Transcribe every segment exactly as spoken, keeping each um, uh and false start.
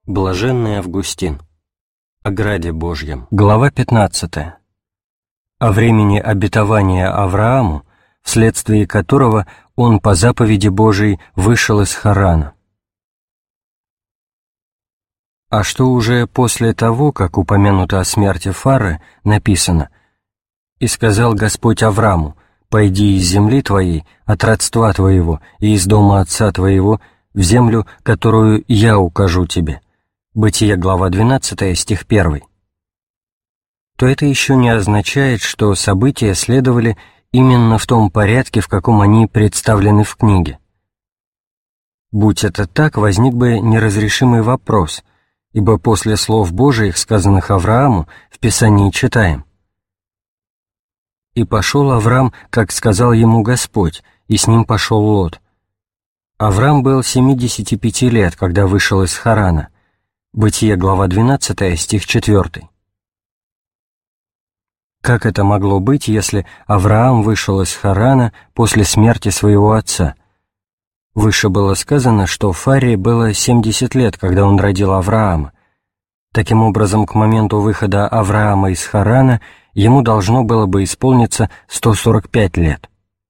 Блаженный Августин. О граде Божьем. Глава пятнадцатая. О времени обетования Аврааму, вследствие которого он по заповеди Божией вышел из Харана. А что уже после того, как упомянуто о смерти Фары, написано: «И сказал Господь Аврааму: пойди из земли твоей, от родства твоего и из дома отца твоего, в землю, которую я укажу тебе». Бытие, глава двенадцатая, стих первый. То это еще не означает, что события следовали именно в том порядке, в каком они представлены в книге. Будь это так, возник бы неразрешимый вопрос, ибо после слов Божиих, сказанных Аврааму, в Писании читаем: «И пошел Авраам, как сказал ему Господь, и с ним пошел Лот». Авраам был семидесяти пяти лет, когда вышел из Харана. Бытие, глава двенадцатая, стих четвёртый. Как это могло быть, если Авраам вышел из Харана после смерти своего отца? Выше было сказано, что Фаре было семьдесят лет, когда он родил Авраама. Таким образом, к моменту выхода Авраама из Харана ему должно было бы исполниться сто сорок пять лет.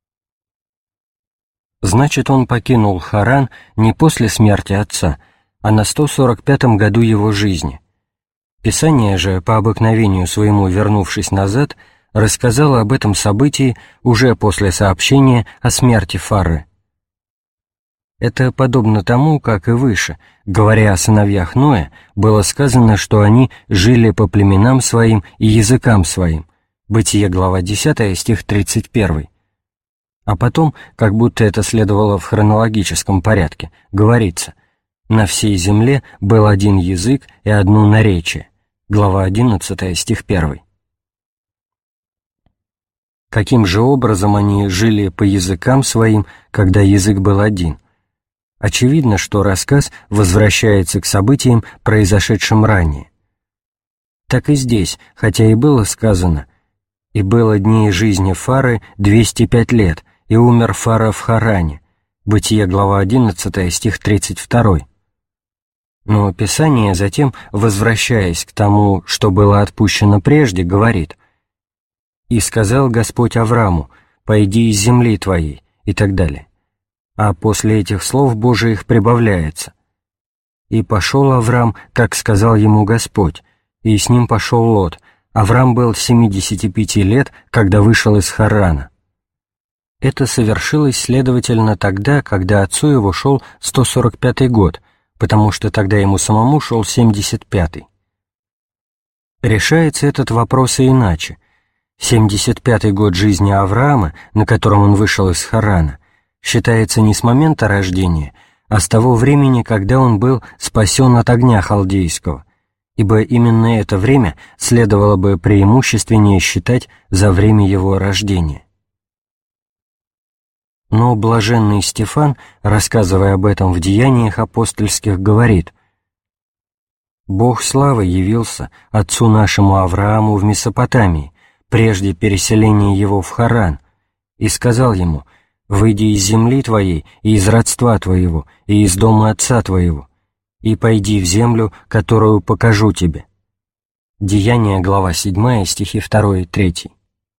Значит, он покинул Харан не после смерти отца, а на сто сорок пятом году его жизни. Писание же, по обыкновению своему вернувшись назад, рассказало об этом событии уже после сообщения о смерти Фары. Это подобно тому, как и выше, говоря о сыновьях Ноя, было сказано, что они жили по племенам своим и языкам своим. Бытие, глава десятая, стих тридцать первый. А потом, как будто это следовало в хронологическом порядке, говорится: «На всей земле был один язык и одно наречие». Глава одиннадцатая, стих первый. Каким же образом они жили по языкам своим, когда язык был один? Очевидно, что рассказ возвращается к событиям, произошедшим ранее. Так и здесь, хотя и было сказано: «И было дней жизни Фары двести пять лет, и умер Фара в Харане». Бытие, глава одиннадцатая, стих тридцать второй. Но Писание затем, возвращаясь к тому, что было отпущено прежде, говорит: «И сказал Господь Аврааму: пойди из земли твоей», и так далее. А после этих слов Божиих прибавляется: «И пошел Авраам, как сказал ему Господь, и с ним пошел Лот. Авраам был семидесяти пяти лет, когда вышел из Харана». Это совершилось, следовательно, тогда, когда отцу его шел сто сорок пятый год, потому что тогда ему самому шел семьдесят пятый. Решается этот вопрос и иначе. семьдесят пятый год жизни Авраама, на котором он вышел из Харана, считается не с момента рождения, а с того времени, когда он был спасен от огня халдейского, ибо именно это время следовало бы преимущественнее считать за время его рождения. Но блаженный Стефан, рассказывая об этом в Деяниях апостольских, говорит: «Бог славы явился отцу нашему Аврааму в Месопотамии, прежде переселения его в Харан, и сказал ему: выйди из земли твоей и из родства твоего и из дома отца твоего, и пойди в землю, которую покажу тебе». Деяния, глава седьмая, стихи второй и третий.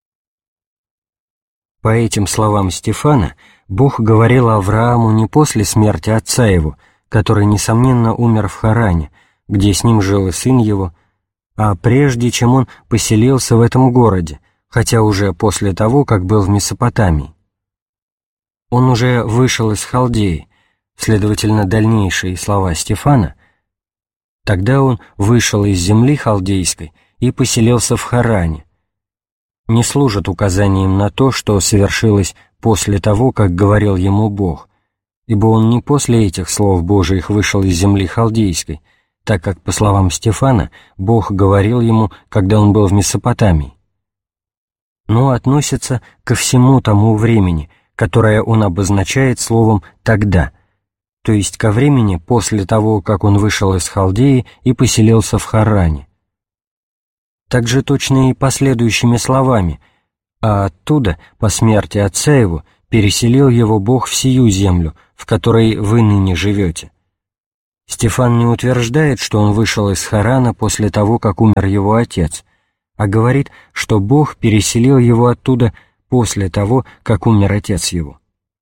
По этим словам Стефана, Бог говорил Аврааму не после смерти отца его, который, несомненно, умер в Харане, где с ним жил и сын его, а прежде, чем он поселился в этом городе, хотя уже после того, как был в Месопотамии. Он уже вышел из Халдеи, следовательно, дальнейшие слова Стефана: «Тогда он вышел из земли халдейской и поселился в Харане», не служат указанием на то, что совершилось после того, как говорил ему Бог, ибо он не после этих слов Божиих вышел из земли халдейской, так как, по словам Стефана, Бог говорил ему, когда он был в Месопотамии, но относится ко всему тому времени, которое он обозначает словом «тогда», то есть ко времени после того, как он вышел из Халдеи и поселился в Харане. Также точно и последующими словами: «А оттуда, по смерти отца его, переселил его Бог в сию землю, в которой вы ныне живете». Стефан не утверждает, что он вышел из Харана после того, как умер его отец, а говорит, что Бог переселил его оттуда после того, как умер отец его.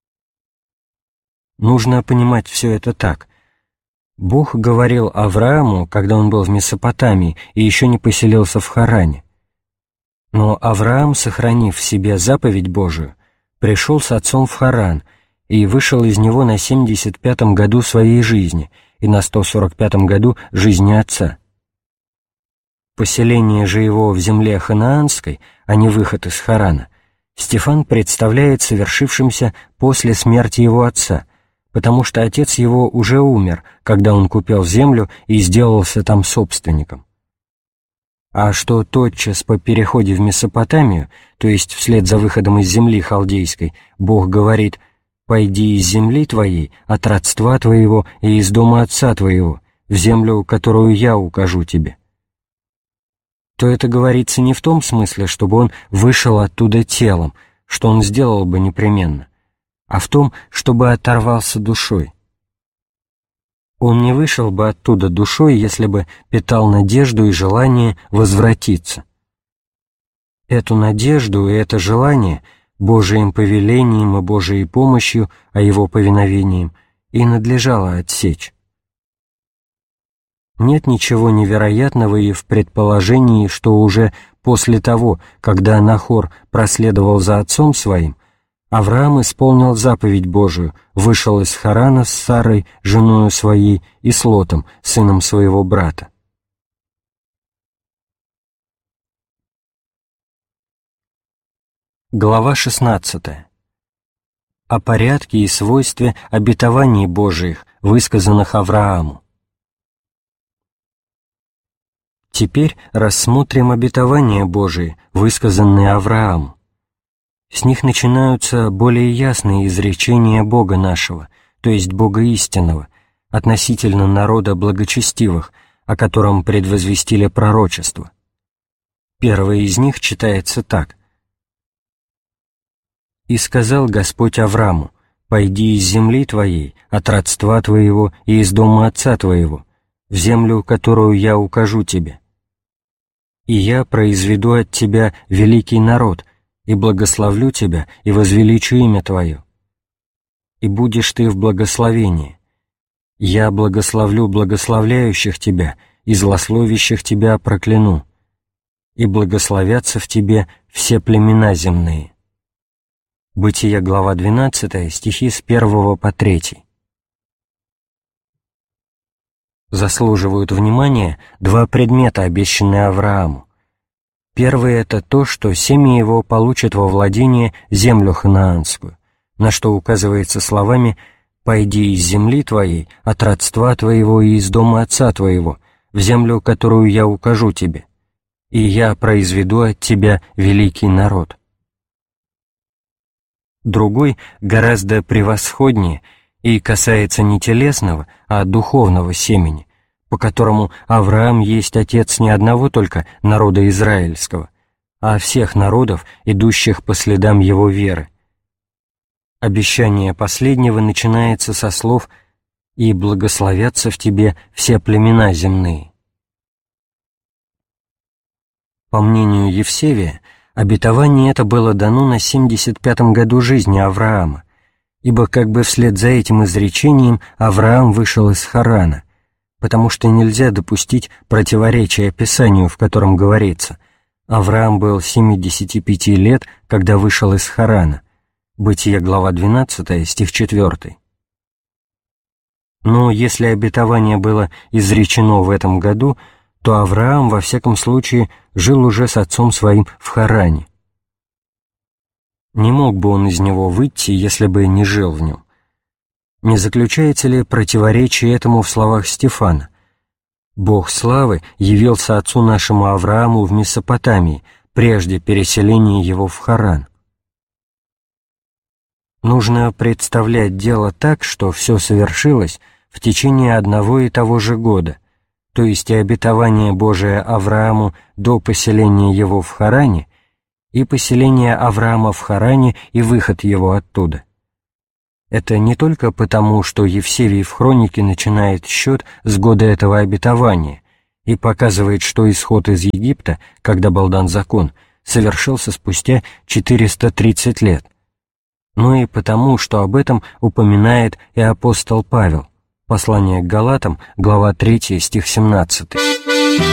Нужно понимать все это так. Бог говорил Аврааму, когда он был в Месопотамии и еще не поселился в Харане. Но Авраам, сохранив в себе заповедь Божию, пришел с отцом в Харан и вышел из него на семьдесят пятом году своей жизни и на сто сорок пятом году жизни отца. Поселение же его в земле ханаанской, а не выход из Харана, Стефан представляет совершившимся после смерти его отца, потому что отец его уже умер, когда он купил землю и сделался там собственником. А что тотчас по переходе в Месопотамию, то есть вслед за выходом из земли халдейской, Бог говорит: «Пойди из земли твоей, от родства твоего и из дома отца твоего, в землю, которую я укажу тебе», то это говорится не в том смысле, чтобы он вышел оттуда телом, что он сделал бы непременно, а в том, чтобы оторвался душой. Он не вышел бы оттуда душой, если бы питал надежду и желание возвратиться. Эту надежду и это желание Божиим повелением и Божией помощью, а его повиновением, и надлежало отсечь. Нет ничего невероятного и в предположении, что уже после того, когда Нахор проследовал за отцом своим, Авраам исполнил заповедь Божию, вышел из Харана с Сарой, женою своей, и с Лотом, сыном своего брата. Глава шестнадцатая. О порядке и свойстве обетований Божиих, высказанных Аврааму. Теперь рассмотрим обетования Божии, высказанные Аврааму. С них начинаются более ясные изречения Бога нашего, то есть Бога истинного, относительно народа благочестивых, о котором предвозвестили пророчества. Первое из них читается так: «И сказал Господь Аврааму: пойди из земли твоей, от родства твоего и из дома отца твоего, в землю, которую я укажу тебе. И я произведу от тебя великий народ, и благословлю тебя, и возвеличу имя твое. И будешь ты в благословении. Я благословлю благословляющих тебя, и злословящих тебя прокляну. И благословятся в тебе все племена земные». Бытие, глава двенадцатая, стихи с первого по третий. Заслуживают внимания два предмета, обещанные Аврааму. Первый — это то, что семя его получит во владение землю ханаанскую, на что указывается словами «пойди из земли твоей, от родства твоего и из дома отца твоего, в землю, которую я укажу тебе, и я произведу от тебя великий народ». Другой гораздо превосходнее и касается не телесного, а духовного семени, по которому Авраам есть отец не одного только народа израильского, а всех народов, идущих по следам его веры. Обещание последнего начинается со слов «и благословятся в тебе все племена земные». По мнению Евсевия, обетование это было дано на семьдесят пятом году жизни Авраама, ибо как бы вслед за этим изречением Авраам вышел из Харана, потому что нельзя допустить противоречия Писанию, в котором говорится: «Авраам был семидесяти пяти лет, когда вышел из Харана». Бытие, глава двенадцатая, стих четвёртый. Но если обетование было изречено в этом году, то Авраам, во всяком случае, жил уже с отцом своим в Харане. Не мог бы он из него выйти, если бы не жил в нем. Не заключается ли противоречие этому в словах Стефана? «Бог славы явился отцу нашему Аврааму в Месопотамии, прежде переселения его в Харан». Нужно представлять дело так, что все совершилось в течение одного и того же года, то есть и обетование Божие Аврааму до поселения его в Харане, и поселение Авраама в Харане и выход его оттуда. Это не только потому, что Евсевий в хронике начинает счет с года этого обетования и показывает, что исход из Египта, когда был дан закон, совершился спустя четыреста тридцать лет, но и потому, что об этом упоминает и апостол Павел, послание к Галатам, глава третья, стих семнадцатый.